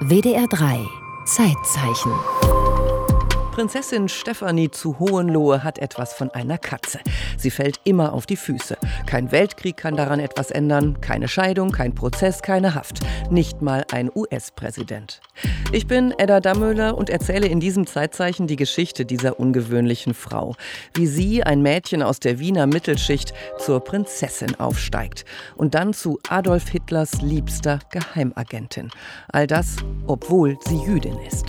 WDR 3 Zeitzeichen. Prinzessin Stefanie zu Hohenlohe hat etwas von einer Katze. Sie fällt immer auf die Füße. Kein Weltkrieg kann daran etwas ändern, keine Scheidung, kein Prozess, keine Haft. Nicht mal ein US-Präsident. Ich bin Edda Dammöhler und erzähle in diesem Zeitzeichen die Geschichte dieser ungewöhnlichen Frau. Wie sie, ein Mädchen aus der Wiener Mittelschicht, zur Prinzessin aufsteigt. Und dann zu Adolf Hitlers liebster Geheimagentin. All das, obwohl sie Jüdin ist.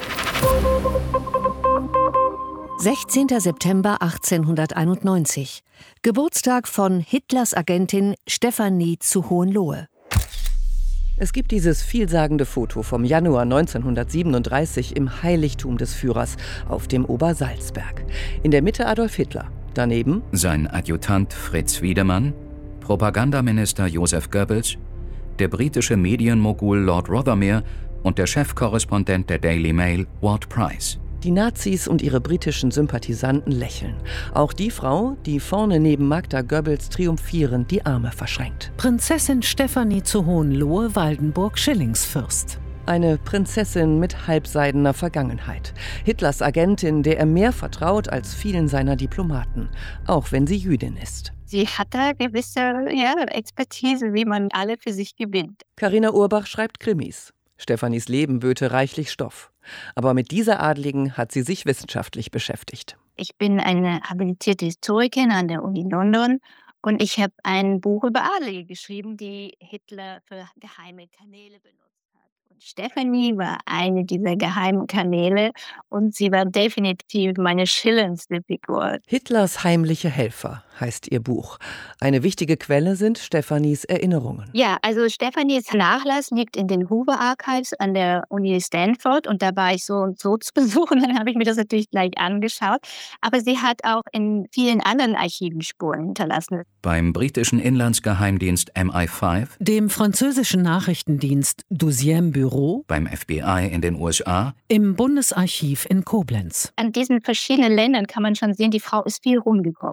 16. September 1891. Geburtstag von Hitlers Agentin Stefanie zu Hohenlohe. Es gibt dieses vielsagende Foto vom Januar 1937 im Heiligtum des Führers auf dem Obersalzberg. In der Mitte Adolf Hitler, daneben sein Adjutant Fritz Wiedemann, Propagandaminister Joseph Goebbels, der britische Medienmogul Lord Rothermere und der Chefkorrespondent der Daily Mail, Ward Price. Die Nazis und ihre britischen Sympathisanten lächeln. Auch die Frau, die vorne neben Magda Goebbels triumphierend die Arme verschränkt. Prinzessin Stefanie zu Hohenlohe, Waldenburg-Schillingsfürst. Eine Prinzessin mit halbseidener Vergangenheit. Hitlers Agentin, der er mehr vertraut als vielen seiner Diplomaten. Auch wenn sie Jüdin ist. Sie hat da gewisse Expertise, wie man alle für sich gewinnt. Carina Urbach schreibt Krimis. Stefanies Leben böte reichlich Stoff. Aber mit dieser Adligen hat sie sich wissenschaftlich beschäftigt. Ich bin eine habilitierte Historikerin an der Uni London und ich habe ein Buch über Adlige geschrieben, die Hitler für geheime Kanäle benutzt hat. Und Stefanie war eine dieser geheimen Kanäle und sie war definitiv meine schillerndste Figur. Hitlers heimliche Helfer heißt ihr Buch. Eine wichtige Quelle sind Stefanies Erinnerungen. Ja, also Stefanies Nachlass liegt in den Hoover Archives an der Uni Stanford und da war ich so und so zu besuchen, dann habe ich mir das natürlich gleich angeschaut. Aber sie hat auch in vielen anderen Archiven Spuren hinterlassen. Beim britischen Inlandsgeheimdienst MI5, dem französischen Nachrichtendienst 12e Büro, beim FBI in den USA, im Bundesarchiv in Koblenz. An diesen verschiedenen Ländern kann man schon sehen, die Frau ist viel rumgekommen.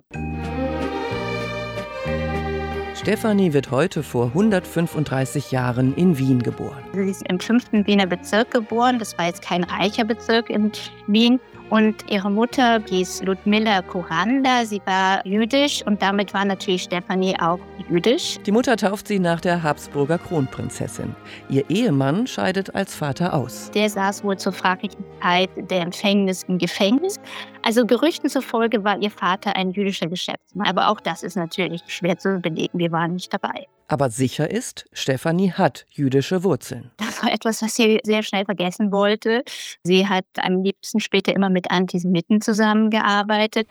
Stefanie wird heute vor 135 Jahren in Wien geboren. Sie ist im 5. Wiener Bezirk geboren. Das war jetzt kein reicher Bezirk in Wien. Und ihre Mutter hieß Ludmilla Kuranda. Sie war jüdisch und damit war natürlich Stefanie auch jüdisch. Die Mutter tauft sie nach der Habsburger Kronprinzessin. Ihr Ehemann scheidet als Vater aus. Der saß wohl zur fraglichen Zeit der Empfängnis im Gefängnis. Also Gerüchten zufolge war ihr Vater ein jüdischer Geschäftsmann. Aber auch das ist natürlich schwer zu belegen. Wir waren nicht dabei. Aber sicher ist, Stefanie hat jüdische Wurzeln. Das war etwas, was sie sehr schnell vergessen wollte. Sie hat am liebsten später immer mit Antisemiten zusammengearbeitet.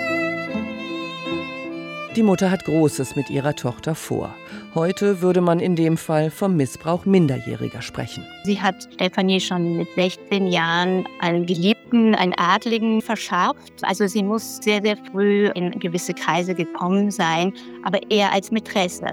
Die Mutter hat Großes mit ihrer Tochter vor. Heute würde man in dem Fall vom Missbrauch Minderjähriger sprechen. Sie hat Stefanie schon mit 16 Jahren einen Geliebten, einen Adligen verschafft. Also sie muss sehr, sehr früh in gewisse Kreise gekommen sein, aber eher als Mätresse.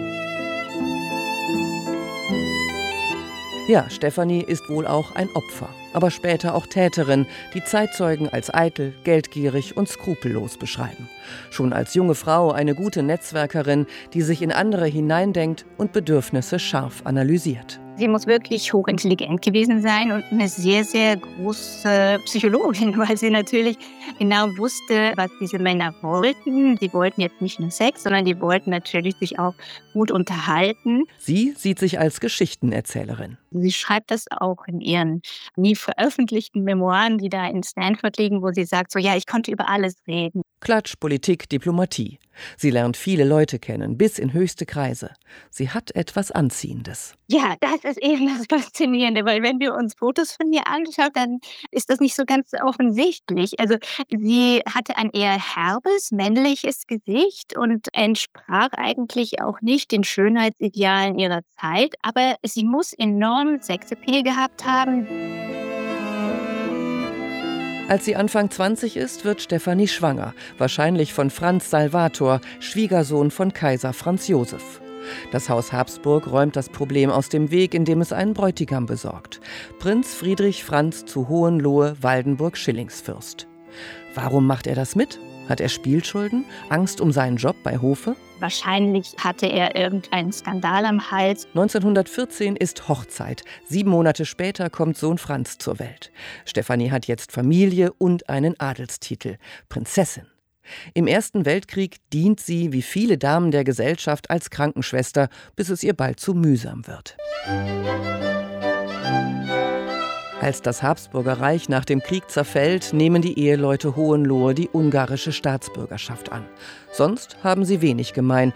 Ja, Stefanie ist wohl auch ein Opfer, aber später auch Täterin, die Zeitzeugen als eitel, geldgierig und skrupellos beschreiben. Schon als junge Frau eine gute Netzwerkerin, die sich in andere hineindenkt und Bedürfnisse scharf analysiert. Sie muss wirklich hochintelligent gewesen sein und eine sehr, sehr große Psychologin, weil sie natürlich genau wusste, was diese Männer wollten. Die wollten jetzt nicht nur Sex, sondern die wollten natürlich sich auch gut unterhalten. Sie sieht sich als Geschichtenerzählerin. Sie schreibt das auch in ihren nie veröffentlichten Memoiren, die da in Stanford liegen, wo sie sagt, so ja, ich konnte über alles reden. Klatsch, Politik, Diplomatie. Sie lernt viele Leute kennen, bis in höchste Kreise. Sie hat etwas Anziehendes. Ja, das ist eben das Faszinierende, weil wenn wir uns Fotos von ihr anschauen, dann ist das nicht so ganz offensichtlich. Also sie hatte ein eher herbes, männliches Gesicht und entsprach eigentlich auch nicht den Schönheitsidealen ihrer Zeit, aber sie muss enorm Sexappeal gehabt haben. Als sie Anfang 20 ist, wird Stefanie schwanger, wahrscheinlich von Franz Salvator, Schwiegersohn von Kaiser Franz Josef. Das Haus Habsburg räumt das Problem aus dem Weg, indem es einen Bräutigam besorgt. Prinz Friedrich Franz zu Hohenlohe, Waldenburg-Schillingsfürst. Warum macht er das mit? Hat er Spielschulden? Angst um seinen Job bei Hofe? Wahrscheinlich hatte er irgendeinen Skandal am Hals. 1914 ist Hochzeit. 7 Monate später kommt Sohn Franz zur Welt. Stefanie hat jetzt Familie und einen Adelstitel, Prinzessin. Im Ersten Weltkrieg dient sie, wie viele Damen der Gesellschaft, als Krankenschwester, bis es ihr bald zu mühsam wird. Als das Habsburger Reich nach dem Krieg zerfällt, nehmen die Eheleute Hohenlohe die ungarische Staatsbürgerschaft an. Sonst haben sie wenig gemein.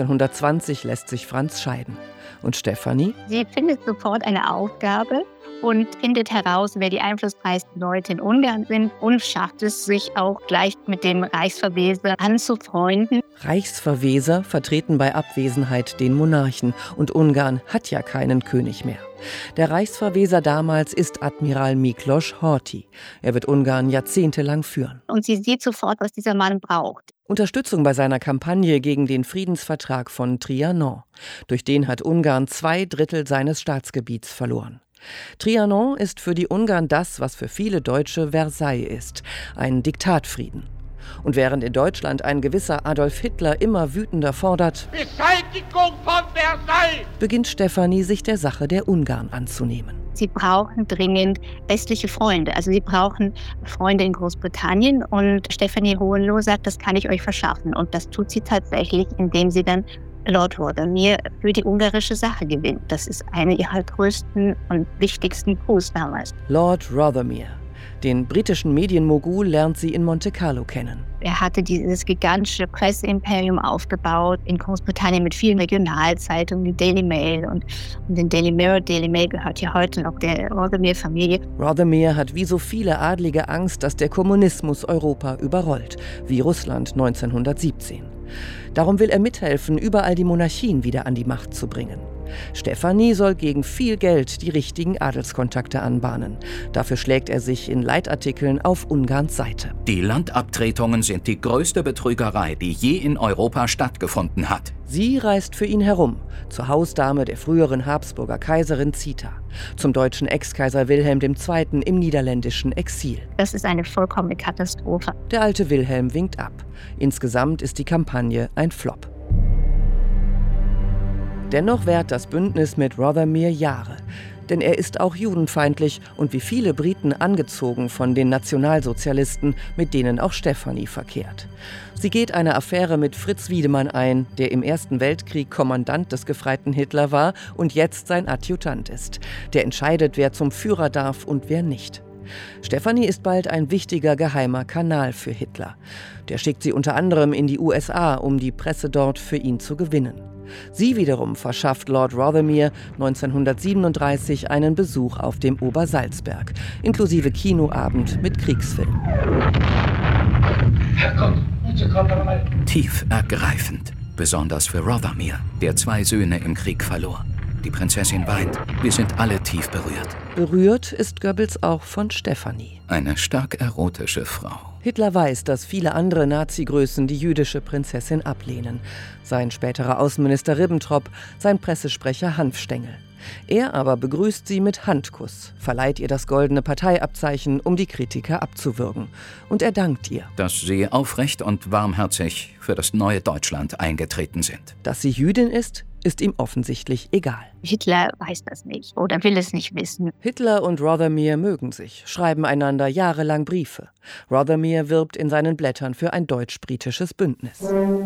1920 lässt sich Franz scheiden. Und Stefanie? Sie findet sofort eine Aufgabe und findet heraus, wer die einflussreichsten Leute in Ungarn sind und schafft es, sich auch gleich mit dem Reichsverweser anzufreunden. Reichsverweser vertreten bei Abwesenheit den Monarchen und Ungarn hat ja keinen König mehr. Der Reichsverweser damals ist Admiral Miklos Horthy. Er wird Ungarn jahrzehntelang führen. Und sie sieht sofort, was dieser Mann braucht. Unterstützung bei seiner Kampagne gegen den Friedensvertrag von Trianon. Durch den hat Ungarn 2/3 seines Staatsgebiets verloren. Trianon ist für die Ungarn das, was für viele Deutsche Versailles ist, ein Diktatfrieden. Und während in Deutschland ein gewisser Adolf Hitler immer wütender fordert, Beseitigung von Versailles, beginnt Stefanie sich der Sache der Ungarn anzunehmen. Sie brauchen dringend westliche Freunde. Also sie brauchen Freunde in Großbritannien und Stefanie Hohenlohe sagt, das kann ich euch verschaffen. Und das tut sie tatsächlich, indem sie dann Lord Rothermere für die ungarische Sache gewinnt. Das ist eine ihrer größten und wichtigsten Coups damals. Lord Rothermere. Den britischen Medienmogul lernt sie in Monte Carlo kennen. Er hatte dieses gigantische Presseimperium aufgebaut in Großbritannien mit vielen Regionalzeitungen, die Daily Mail und den Daily Mirror. Daily Mail gehört ja heute noch der Rothermere-Familie. Rothermere hat wie so viele Adlige Angst, dass der Kommunismus Europa überrollt, wie Russland 1917. Darum will er mithelfen, überall die Monarchien wieder an die Macht zu bringen. Stefanie soll gegen viel Geld die richtigen Adelskontakte anbahnen. Dafür schlägt er sich in Leitartikeln auf Ungarns Seite. Die Landabtretungen sind die größte Betrügerei, die je in Europa stattgefunden hat. Sie reist für ihn herum, zur Hausdame der früheren Habsburger Kaiserin Zita, zum deutschen Ex-Kaiser Wilhelm II. Im niederländischen Exil. Das ist eine vollkommene Katastrophe. Der alte Wilhelm winkt ab. Insgesamt ist die Kampagne ein Flop. Dennoch währt das Bündnis mit Rothermere Jahre. Denn er ist auch judenfeindlich und wie viele Briten angezogen von den Nationalsozialisten, mit denen auch Stefanie verkehrt. Sie geht eine Affäre mit Fritz Wiedemann ein, der im Ersten Weltkrieg Kommandant des gefreiten Hitler war und jetzt sein Adjutant ist. Der entscheidet, wer zum Führer darf und wer nicht. Stefanie ist bald ein wichtiger geheimer Kanal für Hitler. Der schickt sie unter anderem in die USA, um die Presse dort für ihn zu gewinnen. Sie wiederum verschafft Lord Rothermere 1937 einen Besuch auf dem Obersalzberg, inklusive Kinoabend mit Kriegsfilm. Tief ergreifend, besonders für Rothermere, der 2 Söhne im Krieg verlor. Die Prinzessin weint, wir sind alle tief berührt. Berührt ist Goebbels auch von Stefanie. Eine stark erotische Frau. Hitler weiß, dass viele andere Nazi-Größen die jüdische Prinzessin ablehnen. Sein späterer Außenminister Ribbentrop, sein Pressesprecher Hanfstengel. Er aber begrüßt sie mit Handkuss, verleiht ihr das goldene Parteiabzeichen, um die Kritiker abzuwürgen. Und er dankt ihr. Dass sie aufrecht und warmherzig für das neue Deutschland eingetreten sind. Dass sie Jüdin ist ihm offensichtlich egal. Hitler weiß das nicht oder will es nicht wissen. Hitler und Rothermere mögen sich, schreiben einander jahrelang Briefe. Rothermere wirbt in seinen Blättern für ein deutsch-britisches Bündnis.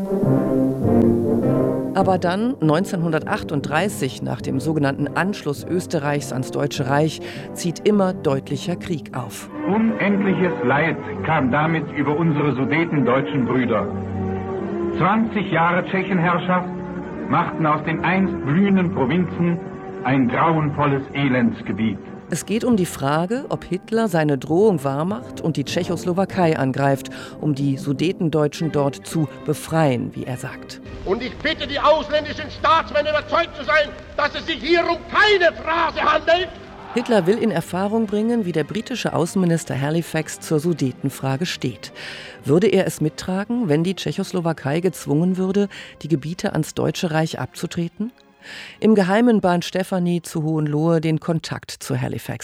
Aber dann, 1938, nach dem sogenannten Anschluss Österreichs ans Deutsche Reich, zieht immer deutlicher Krieg auf. Unendliches Leid kam damit über unsere sudetendeutschen Brüder. 20 Jahre Tschechenherrschaft machten aus den einst blühenden Provinzen ein grauenvolles Elendsgebiet. Es geht um die Frage, ob Hitler seine Drohung wahrmacht und die Tschechoslowakei angreift, um die Sudetendeutschen dort zu befreien, wie er sagt. Und ich bitte die ausländischen Staatsmänner überzeugt zu sein, dass es sich hier um keine Phrase handelt. Hitler will in Erfahrung bringen, wie der britische Außenminister Halifax zur Sudetenfrage steht. Würde er es mittragen, wenn die Tschechoslowakei gezwungen würde, die Gebiete ans Deutsche Reich abzutreten? Im Geheimen bahnt Stefanie zu Hohenlohe den Kontakt zu Halifax an.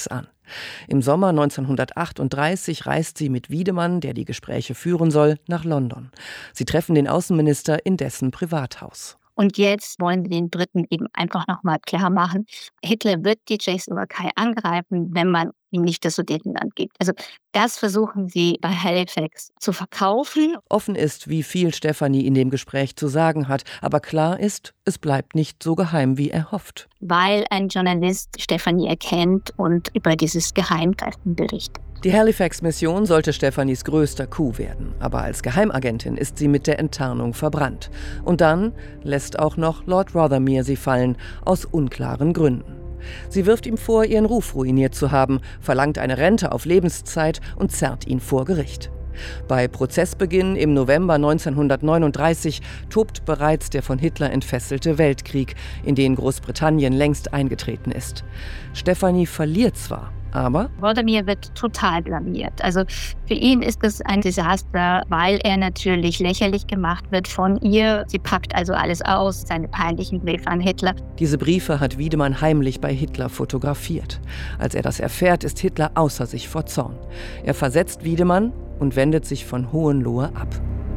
Im Sommer 1938 reist sie mit Wiedemann, der die Gespräche führen soll, nach London. Sie treffen den Außenminister in dessen Privathaus. Und jetzt wollen wir den Briten eben einfach nochmal klar machen, Hitler wird die Tschechoslowakei angreifen, wenn man ihm nicht das Sudetenland gibt. Also das versuchen sie bei Halifax zu verkaufen. Offen ist, wie viel Stefanie in dem Gespräch zu sagen hat. Aber klar ist, es bleibt nicht so geheim, wie er hofft. Weil ein Journalist Stefanie erkennt und über dieses Geheimtreffen berichtet. Die Halifax-Mission sollte Stefanies größter Coup werden. Aber als Geheimagentin ist sie mit der Enttarnung verbrannt. Und dann lässt auch noch Lord Rothermere sie fallen, aus unklaren Gründen. Sie wirft ihm vor, ihren Ruf ruiniert zu haben, verlangt eine Rente auf Lebenszeit und zerrt ihn vor Gericht. Bei Prozessbeginn im November 1939 tobt bereits der von Hitler entfesselte Weltkrieg, in den Großbritannien längst eingetreten ist. Stefanie verliert zwar, aber Rothermere wird total blamiert. Also für ihn ist es ein Desaster, weil er natürlich lächerlich gemacht wird von ihr. Sie packt also alles aus, seine peinlichen Briefe an Hitler. Diese Briefe hat Wiedemann heimlich bei Hitler fotografiert. Als er das erfährt, ist Hitler außer sich vor Zorn. Er versetzt Wiedemann und wendet sich von Hohenlohe ab.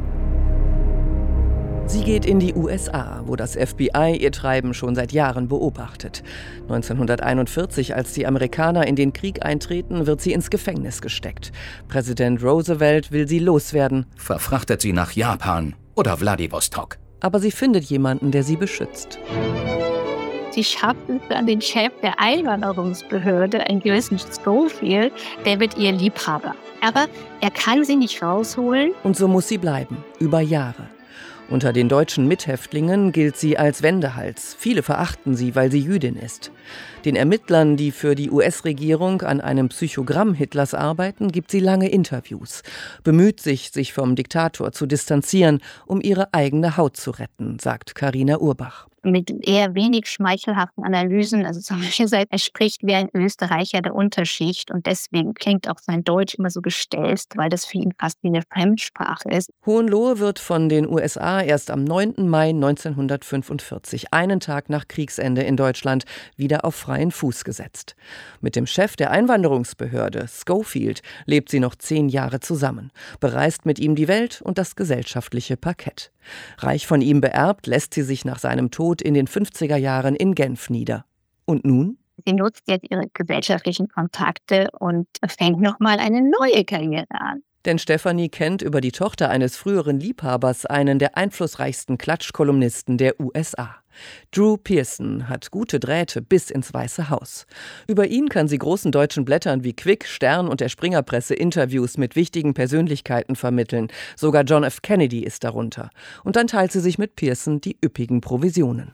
Sie geht in die USA, wo das FBI ihr Treiben schon seit Jahren beobachtet. 1941, als die Amerikaner in den Krieg eintreten, wird sie ins Gefängnis gesteckt. Präsident Roosevelt will sie loswerden. Verfrachtet sie nach Japan oder Wladiwostok. Aber sie findet jemanden, der sie beschützt. Sie schafft es an den Chef der Einwanderungsbehörde, einen gewissen Schofield, der wird ihr Liebhaber. Aber er kann sie nicht rausholen. Und so muss sie bleiben, über Jahre. Unter den deutschen Mithäftlingen gilt sie als Wendehals. Viele verachten sie, weil sie Jüdin ist. Den Ermittlern, die für die US-Regierung an einem Psychogramm Hitlers arbeiten, gibt sie lange Interviews. Bemüht sich vom Diktator zu distanzieren, um ihre eigene Haut zu retten, sagt Carina Urbach. Mit eher wenig schmeichelhaften Analysen, also zum Beispiel er spricht wie ein Österreicher der Unterschicht und deswegen klingt auch sein Deutsch immer so gestelzt, weil das für ihn fast wie eine Fremdsprache ist. Hohenlohe wird von den USA erst am 9. Mai 1945, einen Tag nach Kriegsende in Deutschland, wieder auf freien Fuß gesetzt. Mit dem Chef der Einwanderungsbehörde, Schofield, lebt sie noch 10 Jahre zusammen, bereist mit ihm die Welt und das gesellschaftliche Parkett. Reich von ihm beerbt, lässt sie sich nach seinem Tod in den 50er Jahren in Genf nieder. Und nun? Sie nutzt jetzt ihre gesellschaftlichen Kontakte und fängt nochmal eine neue Karriere an. Denn Stefanie kennt über die Tochter eines früheren Liebhabers einen der einflussreichsten Klatschkolumnisten der USA. Drew Pearson hat gute Drähte bis ins Weiße Haus. Über ihn kann sie großen deutschen Blättern wie Quick, Stern und der Springerpresse Interviews mit wichtigen Persönlichkeiten vermitteln. Sogar John F. Kennedy ist darunter. Und dann teilt sie sich mit Pearson die üppigen Provisionen.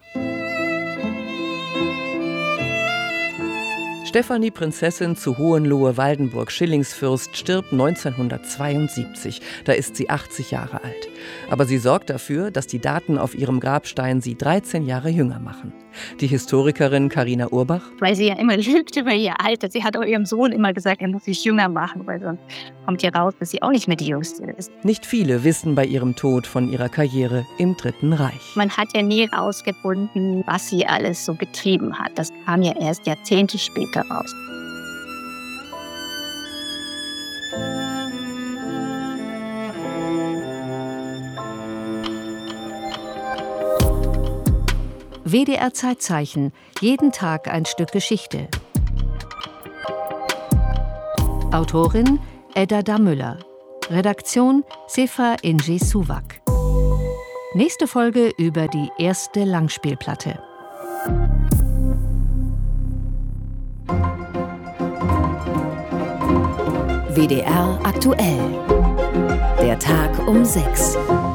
Stefanie Prinzessin zu Hohenlohe-Waldenburg-Schillingsfürst stirbt 1972. Da ist sie 80 Jahre alt. Aber sie sorgt dafür, dass die Daten auf ihrem Grabstein sie 13 Jahre jünger machen. Die Historikerin Carina Urbach. Weil sie ja immer lügt über ihr Alter. Sie hat auch ihrem Sohn immer gesagt, er muss sich jünger machen, weil sonst kommt hier raus, dass sie auch nicht mehr die Jüngste ist. Nicht viele wissen bei ihrem Tod von ihrer Karriere im Dritten Reich. Man hat ja nie rausgefunden, was sie alles so getrieben hat. Das kam ja erst Jahrzehnte später raus. WDR Zeitzeichen. Jeden Tag ein Stück Geschichte. Autorin Edda Damüller. Redaktion Sefa Inji Suwak. Nächste Folge über die erste Langspielplatte. WDR aktuell. Der Tag um 6.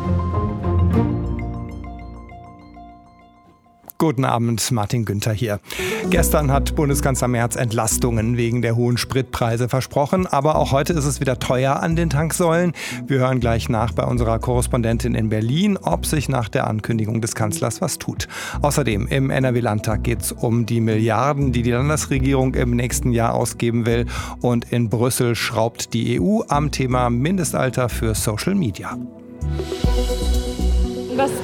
Guten Abend, Martin Günther hier. Gestern hat Bundeskanzler Merz Entlastungen wegen der hohen Spritpreise versprochen, aber auch heute ist es wieder teuer an den Tanksäulen. Wir hören gleich nach bei unserer Korrespondentin in Berlin, ob sich nach der Ankündigung des Kanzlers was tut. Außerdem im NRW-Landtag geht es um die Milliarden, die die Landesregierung im nächsten Jahr ausgeben will. Und in Brüssel schraubt die EU am Thema Mindestalter für Social Media. Was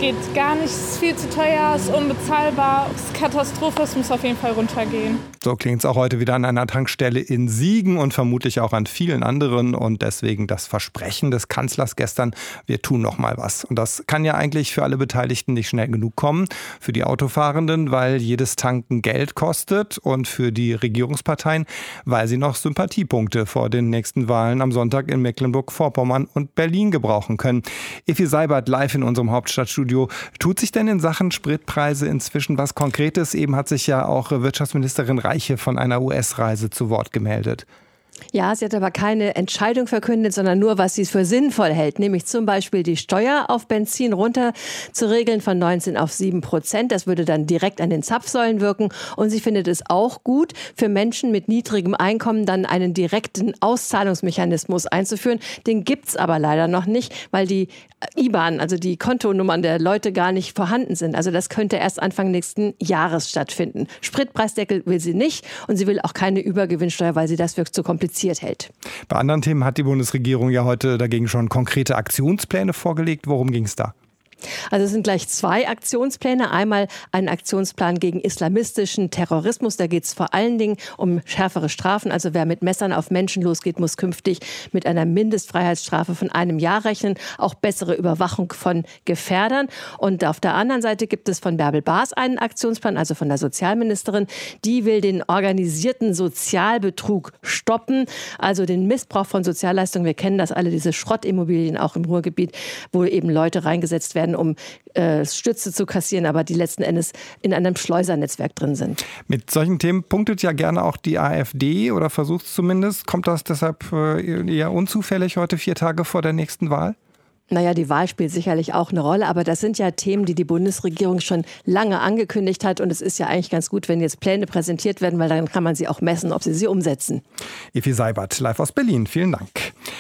geht gar nicht, es ist viel zu teuer, es ist unbezahlbar, es ist Katastrophe, es muss auf jeden Fall runtergehen. So klingt es auch heute wieder an einer Tankstelle in Siegen und vermutlich auch an vielen anderen. Und deswegen das Versprechen des Kanzlers gestern, wir tun noch mal was. Und das kann ja eigentlich für alle Beteiligten nicht schnell genug kommen. Für die Autofahrenden, weil jedes Tanken Geld kostet, und für die Regierungsparteien, weil sie noch Sympathiepunkte vor den nächsten Wahlen am Sonntag in Mecklenburg-Vorpommern und Berlin gebrauchen können. Effi Seibert live in unserem Hauptstadtstudio. Tut sich denn in Sachen Spritpreise inzwischen was Konkretes? Eben hat sich ja auch Wirtschaftsministerin Reiche von einer US-Reise zu Wort gemeldet. Ja, sie hat aber keine Entscheidung verkündet, sondern nur, was sie für sinnvoll hält. Nämlich zum Beispiel die Steuer auf Benzin runter zu regeln von 19 auf 7%. Das würde dann direkt an den Zapfsäulen wirken. Und sie findet es auch gut, für Menschen mit niedrigem Einkommen dann einen direkten Auszahlungsmechanismus einzuführen. Den gibt's aber leider noch nicht, weil die IBAN, also die Kontonummern der Leute, gar nicht vorhanden sind. Also das könnte erst Anfang nächsten Jahres stattfinden. Spritpreisdeckel will sie nicht, und sie will auch keine Übergewinnsteuer, weil sie das für zu kompliziert hält. Bei anderen Themen hat die Bundesregierung ja heute dagegen schon konkrete Aktionspläne vorgelegt. Worum ging es da? Also es sind gleich 2 Aktionspläne. Einmal ein Aktionsplan gegen islamistischen Terrorismus. Da geht es vor allen Dingen um schärfere Strafen. Also wer mit Messern auf Menschen losgeht, muss künftig mit einer Mindestfreiheitsstrafe von 1 Jahr rechnen. Auch bessere Überwachung von Gefährdern. Und auf der anderen Seite gibt es von Bärbel Baas einen Aktionsplan, also von der Sozialministerin. Die will den organisierten Sozialbetrug stoppen, also den Missbrauch von Sozialleistungen. Wir kennen das alle, diese Schrottimmobilien auch im Ruhrgebiet, wo eben Leute reingesetzt werden, um Stütze zu kassieren, aber die letzten Endes in einem Schleusernetzwerk drin sind. Mit solchen Themen punktet ja gerne auch die AfD oder versucht es zumindest. Kommt das deshalb eher unzufällig heute 4 Tage vor der nächsten Wahl? Naja, die Wahl spielt sicherlich auch eine Rolle, aber das sind ja Themen, die die Bundesregierung schon lange angekündigt hat, und es ist ja eigentlich ganz gut, wenn jetzt Pläne präsentiert werden, weil dann kann man sie auch messen, ob sie umsetzen. Effi Seibert, live aus Berlin. Vielen Dank.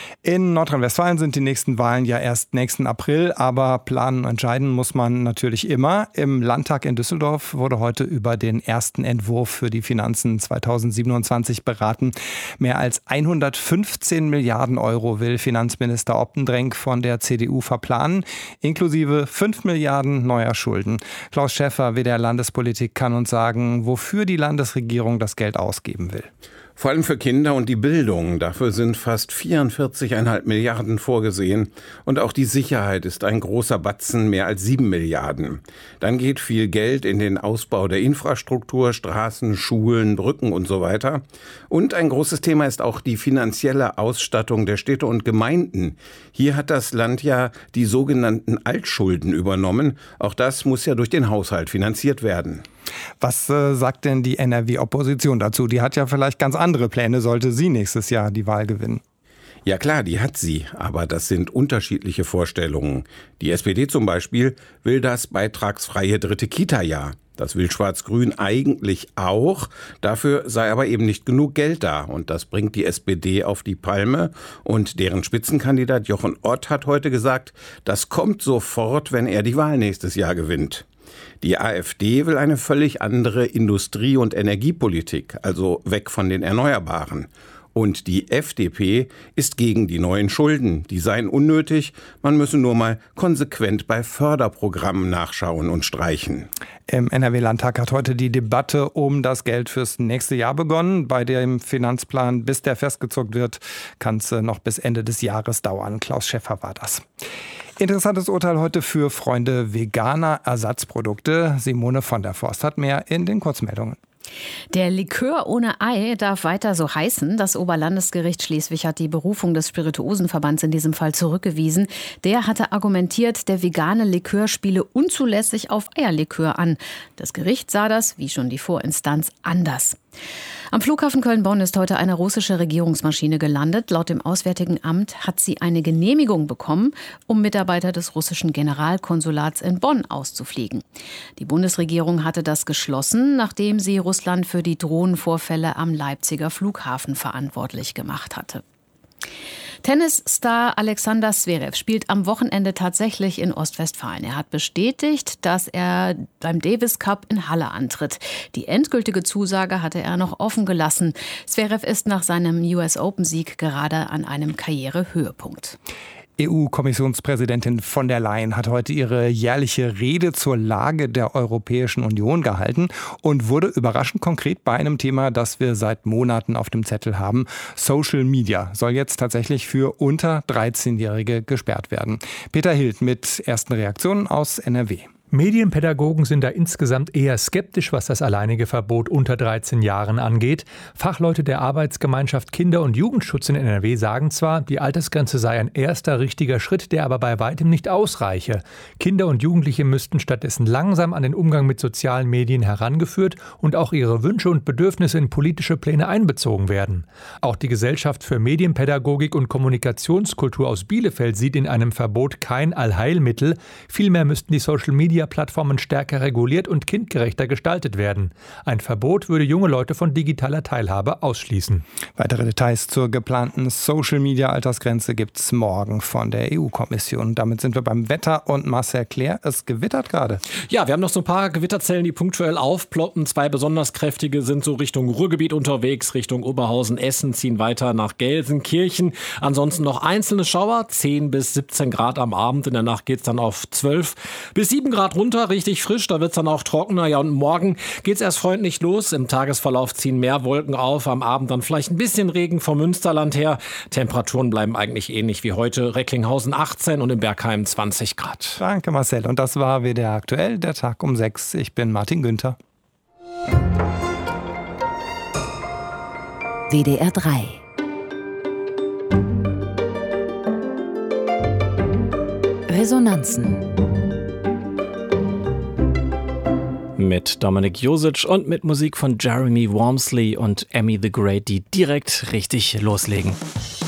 In Nordrhein-Westfalen sind die nächsten Wahlen ja erst nächsten April, aber planen und entscheiden muss man natürlich immer. Im Landtag in Düsseldorf wurde heute über den ersten Entwurf für die Finanzen 2027 beraten. Mehr als 115 Milliarden Euro will Finanzminister Optendrenk von der CDU verplanen, inklusive 5 Milliarden neuer Schulden. Klaus Schäffer, WDR Landespolitik, kann uns sagen, wofür die Landesregierung das Geld ausgeben will. Vor allem für Kinder und die Bildung. Dafür sind fast 44,5 Milliarden vorgesehen. Und auch die Sicherheit ist ein großer Batzen, mehr als 7 Milliarden. Dann geht viel Geld in den Ausbau der Infrastruktur, Straßen, Schulen, Brücken und so weiter. Und ein großes Thema ist auch die finanzielle Ausstattung der Städte und Gemeinden. Hier hat das Land ja die sogenannten Altschulden übernommen. Auch das muss ja durch den Haushalt finanziert werden. Was sagt denn die NRW-Opposition dazu? Die hat ja vielleicht ganz andere Pläne, sollte sie nächstes Jahr die Wahl gewinnen. Ja klar, die hat sie, aber das sind unterschiedliche Vorstellungen. Die SPD zum Beispiel will das beitragsfreie 3. Kita-Jahr. Das will Schwarz-Grün eigentlich auch, dafür sei aber eben nicht genug Geld da. Und das bringt die SPD auf die Palme. Und deren Spitzenkandidat Jochen Ott hat heute gesagt, das kommt sofort, wenn er die Wahl nächstes Jahr gewinnt. Die AfD will eine völlig andere Industrie- und Energiepolitik, also weg von den Erneuerbaren. Und die FDP ist gegen die neuen Schulden. Die seien unnötig, man müsse nur mal konsequent bei Förderprogrammen nachschauen und streichen. Im NRW-Landtag hat heute die Debatte um das Geld fürs nächste Jahr begonnen. Bei dem Finanzplan, bis der festgezurrt wird, kann es noch bis Ende des Jahres dauern. Klaus Schäffer war das. Interessantes Urteil heute für Freunde veganer Ersatzprodukte. Simone von der Forst hat mehr in den Kurzmeldungen. Der Likör ohne Ei darf weiter so heißen. Das Oberlandesgericht Schleswig hat die Berufung des Spirituosenverbands in diesem Fall zurückgewiesen. Der hatte argumentiert, der vegane Likör spiele unzulässig auf Eierlikör an. Das Gericht sah das, wie schon die Vorinstanz, anders. Am Flughafen Köln-Bonn ist heute eine russische Regierungsmaschine gelandet. Laut dem Auswärtigen Amt hat sie eine Genehmigung bekommen, um Mitarbeiter des russischen Generalkonsulats in Bonn auszufliegen. Die Bundesregierung hatte das geschlossen, nachdem sie Russland für die Drohnenvorfälle am Leipziger Flughafen verantwortlich gemacht hatte. Tennisstar Alexander Zverev spielt am Wochenende tatsächlich in Ostwestfalen. Er hat bestätigt, dass er beim Davis Cup in Halle antritt. Die endgültige Zusage hatte er noch offen gelassen. Zverev ist nach seinem US Open-Sieg gerade an einem Karrierehöhepunkt. EU-Kommissionspräsidentin von der Leyen hat heute ihre jährliche Rede zur Lage der Europäischen Union gehalten und wurde überraschend konkret bei einem Thema, das wir seit Monaten auf dem Zettel haben. Social Media soll jetzt tatsächlich für unter 13-Jährige gesperrt werden. Peter Hild mit ersten Reaktionen aus NRW. Medienpädagogen sind da insgesamt eher skeptisch, was das alleinige Verbot unter 13 Jahren angeht. Fachleute der Arbeitsgemeinschaft Kinder- und Jugendschutz in NRW sagen zwar, die Altersgrenze sei ein erster richtiger Schritt, der aber bei weitem nicht ausreiche. Kinder und Jugendliche müssten stattdessen langsam an den Umgang mit sozialen Medien herangeführt und auch ihre Wünsche und Bedürfnisse in politische Pläne einbezogen werden. Auch die Gesellschaft für Medienpädagogik und Kommunikationskultur aus Bielefeld sieht in einem Verbot kein Allheilmittel. Vielmehr müssten die Social-Media-Plattformen stärker reguliert und kindgerechter gestaltet werden. Ein Verbot würde junge Leute von digitaler Teilhabe ausschließen. Weitere Details zur geplanten Social-Media-Altersgrenze gibt es morgen von der EU-Kommission. Damit sind wir beim Wetter und Marcel Claire. Es gewittert gerade. Ja, wir haben noch so ein paar Gewitterzellen, die punktuell aufploppen. 2 besonders kräftige sind so Richtung Ruhrgebiet unterwegs, Richtung Oberhausen, Essen, ziehen weiter nach Gelsenkirchen. Ansonsten noch einzelne Schauer, 10 bis 17 Grad am Abend. In der Nacht geht es dann auf 12 bis 7 Grad runter, richtig frisch, da wird es dann auch trockener. Ja, und morgen geht es erst freundlich los. Im Tagesverlauf ziehen mehr Wolken auf, am Abend dann vielleicht ein bisschen Regen vom Münsterland her. Temperaturen bleiben eigentlich ähnlich wie heute. Recklinghausen 18 und in Bergheim 20 Grad. Danke Marcel. Und das war WDR aktuell, der Tag um 6. Ich bin Martin Günther. WDR 3 Resonanzen mit Dominik Josic und mit Musik von Jeremy Wormsley und Emmy the Great, die direkt richtig loslegen.